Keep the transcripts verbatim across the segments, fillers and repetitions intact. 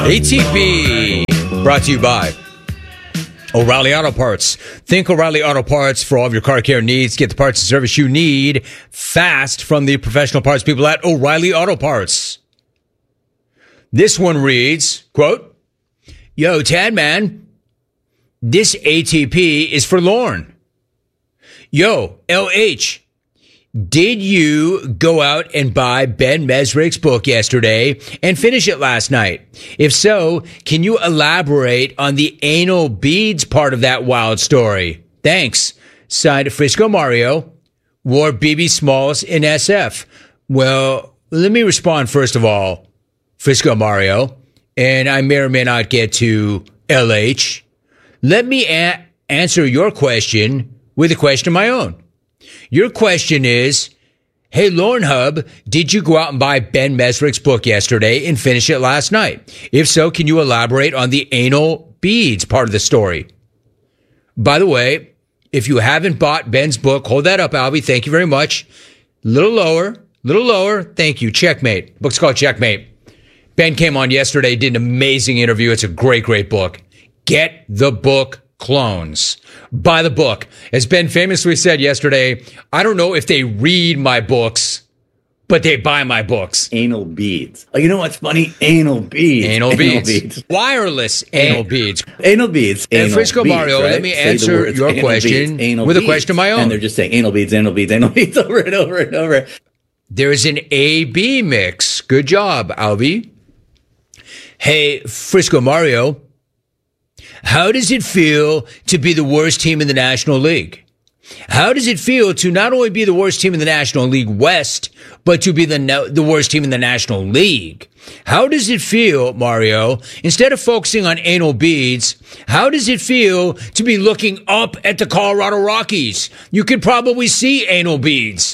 A T P, brought to you by O'Reilly Auto Parts. Think O'Reilly Auto Parts for all of your car care needs. Get the parts and service you need fast from the professional parts people at O'Reilly Auto Parts. This one reads, quote, "Yo, Tad man, this A T P is for Lorne. Yo, L H, did you go out and buy Ben Mesrick's book yesterday and finish it last night? If so, can you elaborate on the anal beads part of that wild story? Thanks. Signed, Frisco Mario, wore B B Smalls in S F." Well, let me respond first of all, Frisco Mario, and I may or may not get to L H. Let me a- answer your question with a question of my own. Your question is, hey, Lorne Hub, did you go out and buy Ben Mesrick's book yesterday and finish it last night? If so, can you elaborate on the anal beads part of the story? By the way, if you haven't bought Ben's book, hold that up, Albie. Thank you very much. Little lower, little lower. Thank you. Checkmate. Book's called Checkmate. Ben came on yesterday, did an amazing interview. It's a great, great book. Get the book, Clones. Buy the book. As Ben famously said yesterday, I don't know if they read my books, but they buy my books. Anal beads. Oh, you know what's funny? Anal beads. Anal, anal beads. beads. Wireless anal An- beads. Anal beads. And anal Frisco beads, Mario, right? let me Say answer your question with a question of my own. And they're just saying anal beads, anal beads, anal beads over and over and over. There's an A B mix. Good job, Albie. Hey, Frisco Mario. How does it feel to be the worst team in the National League? How does it feel to not only be the worst team in the National League West, but to be the no- the worst team in the National League? How does it feel, Mario, instead of focusing on anal beads, how does it feel to be looking up at the Colorado Rockies? You could probably see anal beads.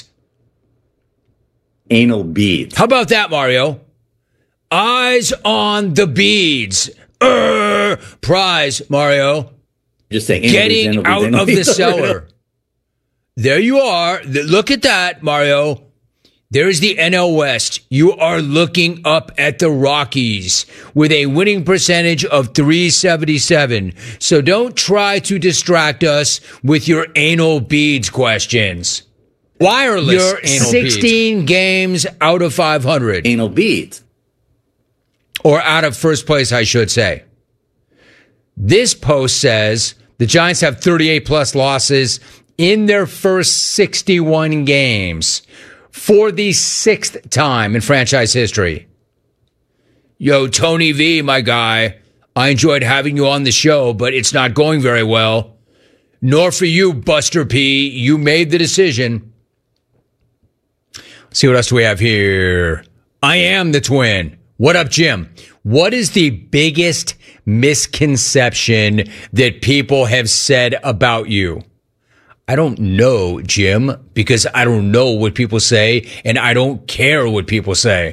Anal beads. How about that, Mario? Eyes on the beads. Uh, prize, Mario. Just saying, getting beads, out beads, of the cellar. There you are. Look at that, Mario. There's the N L West. You are looking up at the Rockies with a winning percentage of three seventy-seven. So don't try to distract us with your anal beads questions. Wireless. You're anal sixteen beads. Games out of five hundred. Anal beads. Or out of first place, I should say. This post says the Giants have thirty-eight plus losses in their first sixty-one games for the sixth time in franchise history. Yo, Tony V, my guy, I enjoyed having you on the show, but it's not going very well. Nor for you, Buster P. You made the decision. Let's see what else do we have here. I am the twin. What up, Jim? What is the biggest misconception that people have said about you? I don't know, Jim, because I don't know what people say, and I don't care what people say.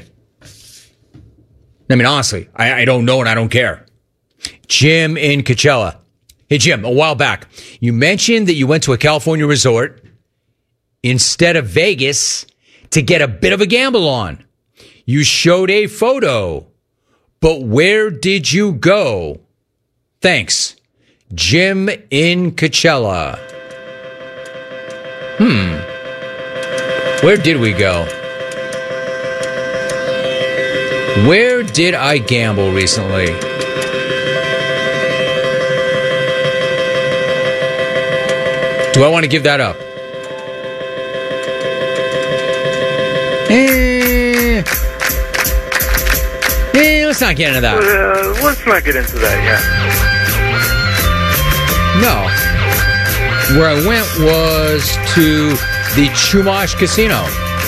I mean, honestly, I, I don't know and I don't care. Jim in Coachella. Hey, Jim, a while back, you mentioned that you went to a California resort instead of Vegas to get a bit of a gamble on. You showed a photo, but where did you go? Thanks. Jim in Coachella. Hmm. Where did we go? Where did I gamble recently? Do I want to give that up? Eh. Eh, let's not get into that. Uh, let's not get into that yet. No. Where I went was to the Chumash Casino.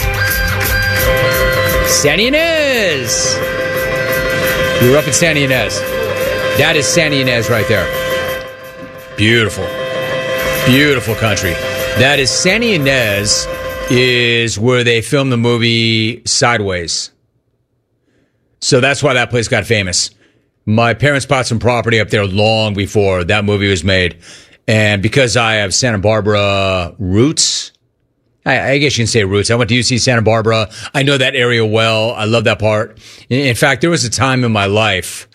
San Ynez. We were up in San Ynez. That is San Ynez right there. Beautiful. Beautiful country. That is San Ynez is where they filmed the movie Sideways. So that's why that place got famous. My parents bought some property up there long before that movie was made. And because I have Santa Barbara roots, I, I guess you can say roots. I went to U C Santa Barbara. I know that area well. I love that part. In, in fact, there was a time in my life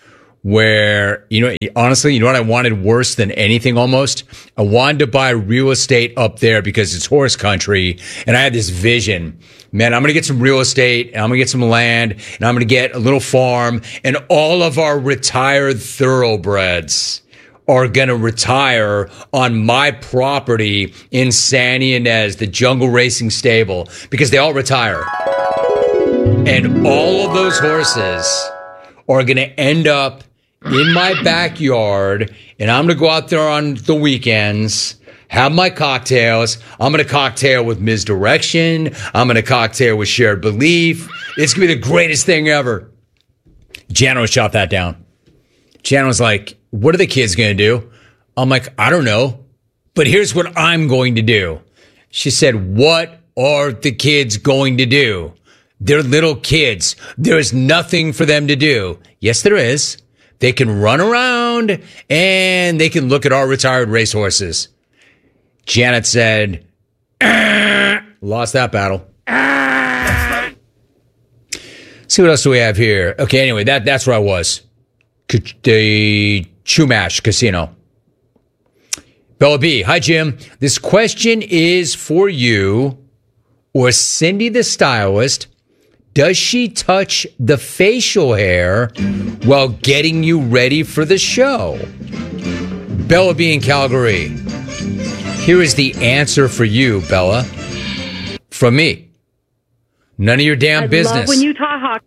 where, you know, honestly, you know what I wanted worse than anything almost? I wanted to buy real estate up there because it's horse country. And I had this vision. Man, I'm going to get some real estate and I'm going to get some land and I'm going to get a little farm and all of our retired thoroughbreds are going to retire on my property in San Ynez, the Jungle Racing Stable, because they all retire. And all of those horses are going to end up in my backyard, and I'm going to go out there on the weekends, have my cocktails. I'm going to cocktail with Misdirection. I'm going to cocktail with Shared Belief. It's going to be the greatest thing ever. Jano shot that down. Jano was like, what are the kids going to do? I'm like, I don't know, but here's what I'm going to do. She said, what are the kids going to do? They're little kids. There's nothing for them to do. Yes, there is. They can run around and they can look at our retired racehorses. Janet said, ah, lost that battle. Ah. See what else do we have here? Okay, anyway, that that's where I was. The Chumash Casino. Bella B, hi Jim. This question is for you or Cindy the stylist. Does she touch the facial hair while getting you ready for the show? Bella B in Calgary. Here is the answer for you, Bella. From me. None of your damn I business. love when you talk hockey.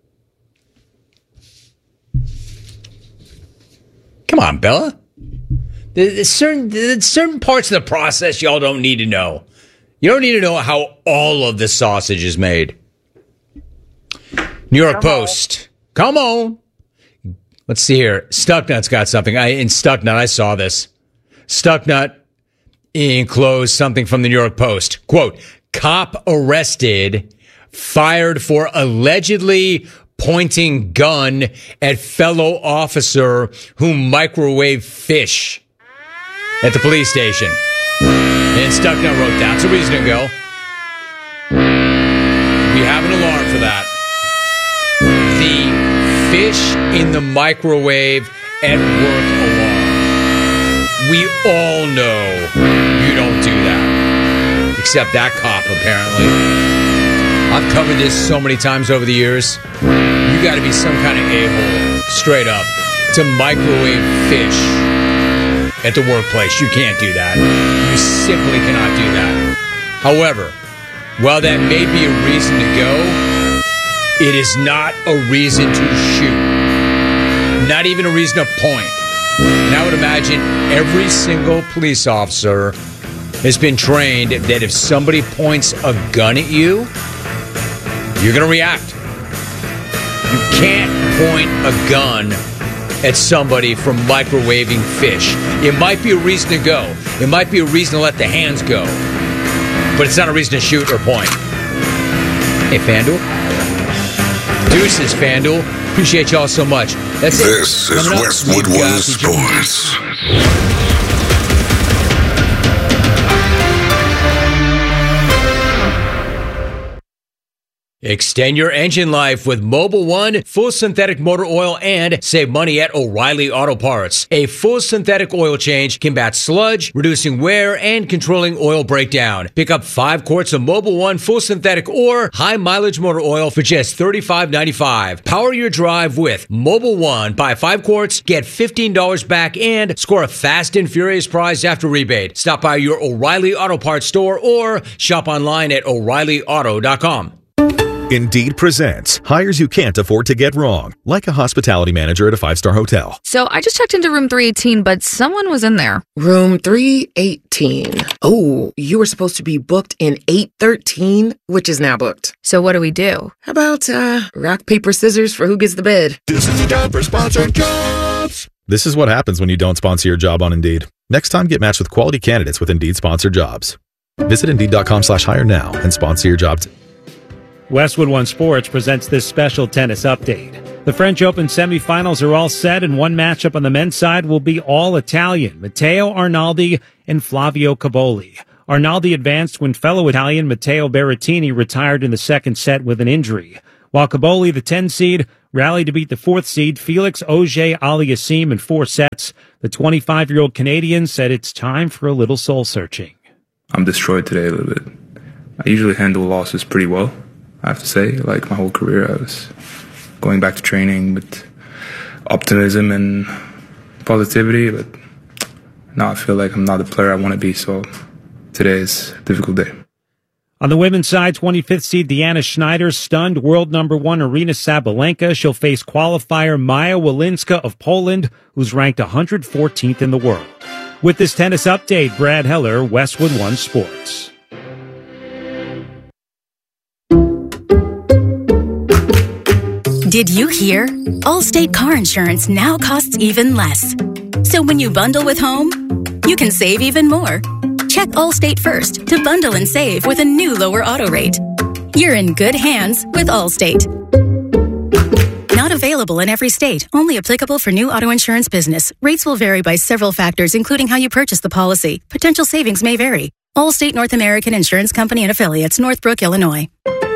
Come on, Bella. There's certain, there's certain parts of the process y'all don't need to know. You don't need to know how all of the sausage is made. New York Come Post. On. Come on. Let's see here. Stucknut's got something. I, in Stucknut, I saw this. Stucknut enclosed something from the New York Post. Quote, cop arrested, fired for allegedly pointing gun at fellow officer who microwaved fish at the police station. And Stucknut wrote, that's a reason to go. We have an alarm for that. The fish in the microwave at work alarm. We all know you don't do that. Except that cop, apparently. I've covered this so many times over the years. You got to be some kind of a-hole, straight up, to microwave fish at the workplace. You can't do that. You simply cannot do that. However, while that may be a reason to go, it is not a reason to shoot. Not even a reason to point. And I would imagine every single police officer has been trained that if somebody points a gun at you, you're going to react. You can't point a gun at somebody for microwaving fish. It might be a reason to go. It might be a reason to let the hands go. But it's not a reason to shoot or point. Hey, FanDuel. Deuces, FanDuel. Appreciate y'all so much. That's it. This is Westwood One Sports. Extend your engine life with Mobil one full synthetic motor oil and save money at O'Reilly Auto Parts. A full synthetic oil change combats sludge, reducing wear and controlling oil breakdown. Pick up five quarts of Mobil one full synthetic or high mileage motor oil for just thirty-five ninety-five. Power your drive with Mobil one. Buy five quarts, get fifteen dollars back, and score a fast and furious prize after rebate. Stop by your O'Reilly Auto Parts store or shop online at O'Reilly Auto dot com. Indeed presents hires you can't afford to get wrong, like a hospitality manager at a five-star hotel. So I just checked into room three eighteen, but someone was in there. Room three eighteen. Oh, you were supposed to be booked in eight thirteen, which is now booked. So what do we do? How about uh, rock, paper, scissors for who gets the bed? This is the time for sponsored jobs. This is what happens when you don't sponsor your job on Indeed. Next time, get matched with quality candidates with Indeed sponsored jobs. Visit Indeed.com slash hire now and sponsor your job. T- Westwood One Sports presents this special tennis update. The French Open semifinals are all set, and one matchup on the men's side will be all Italian, Matteo Arnaldi and Flavio Caboli. Arnaldi advanced when fellow Italian Matteo Berrettini retired in the second set with an injury, while Caboli, the ten seed, rallied to beat the fourth seed Felix Auger-Aliassime in four sets. The twenty-five-year-old Canadian said it's time for a little soul-searching. I'm destroyed today a little bit. I usually handle losses pretty well, I have to say. Like my whole career, I was going back to training with optimism and positivity, but now I feel like I'm not the player I want to be, so today is a difficult day. On the women's side, twenty-fifth seed Deanna Schneider stunned world number one Aryna Sabalenka. She'll face qualifier Maja Walinska of Poland, who's ranked one hundred fourteenth in the world. With this tennis update, Brad Heller, Westwood One Sports. Did you hear? Allstate car insurance now costs even less. So when you bundle with home, you can save even more. Check Allstate first to bundle and save with a new lower auto rate. You're in good hands with Allstate. Not available in every state. Only applicable for new auto insurance business. Rates will vary by several factors, including how you purchase the policy. Potential savings may vary. Allstate North American Insurance Company and Affiliates, Northbrook, Illinois.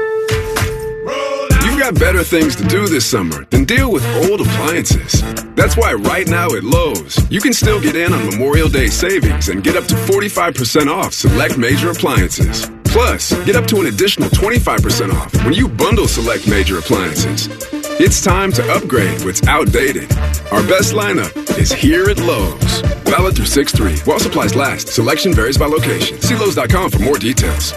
You've got better things to do this summer than deal with old appliances. That's why right now at Lowe's, you can still get in on Memorial Day savings and get up to forty-five percent off select major appliances. Plus, get up to an additional twenty-five percent off when you bundle select major appliances. It's time to upgrade what's outdated. Our best lineup is here at Lowe's. Valid through six three. While supplies last. Selection varies by location. See Lowe's dot com for more details.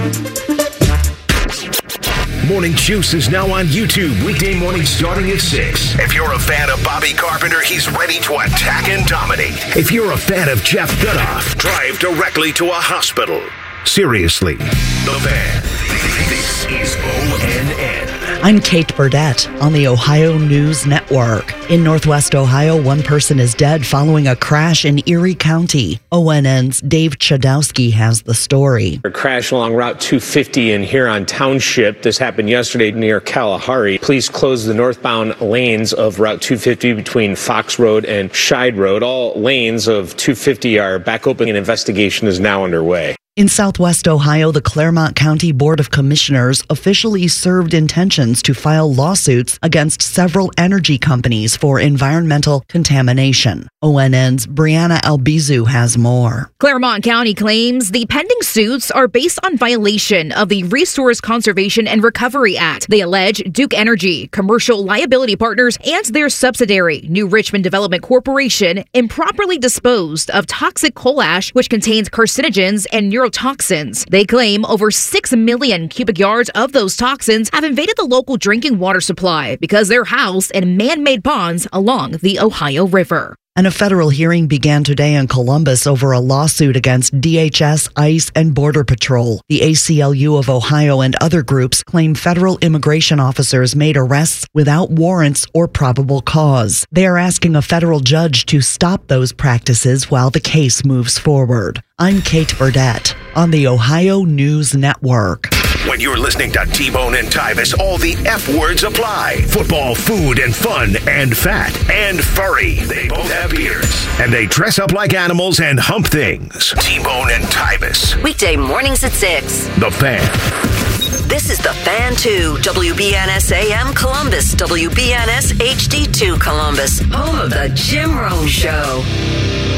Morning Juice is now on YouTube, weekday mornings starting at six. If you're a fan of Bobby Carpenter, he's ready to attack and dominate. If you're a fan of Jeff Goodoff, drive directly to a hospital. Seriously, The Fan. This is O N N. I'm Kate Burdett on the Ohio News Network. In Northwest Ohio, one person is dead following a crash in Erie County. O N N's Dave Chudowski has the story. A crash along Route two fifty in Huron Township. This happened yesterday near Kalahari. Police closed the northbound lanes of Route two fifty between Fox Road and Scheid Road. All lanes of two fifty are back open. An investigation is now underway. In Southwest Ohio, the Claremont County Board of Commissioners officially served intentions to file lawsuits against several energy companies for environmental contamination. O N N's Brianna Albizu has more. Claremont County claims the pending suits are based on violation of the Resource Conservation and Recovery Act. They allege Duke Energy, commercial liability partners, and their subsidiary, New Richmond Development Corporation, improperly disposed of toxic coal ash, which contains carcinogens and neurotoxins. They claim over six million cubic yards of those toxins have invaded the local drinking water supply because they're housed in man-made ponds along the Ohio River. And a federal hearing began today in Columbus over a lawsuit against D H S, ICE, and Border Patrol. The A C L U of Ohio and other groups claim federal immigration officers made arrests without warrants or probable cause. They are asking a federal judge to stop those practices while the case moves forward. I'm Kate Burdett on the Ohio News Network. When you're listening to T-Bone and Tyvis, all the F words apply. Football, food, and fun, and fat, and furry. They both have beards. And they dress up like animals and hump things. T-Bone and Tyvis. Weekday mornings at six. The Fan. This is The Fan two, W B N S A M Columbus, W B N S H D two Columbus, home of the Jim Rome Show.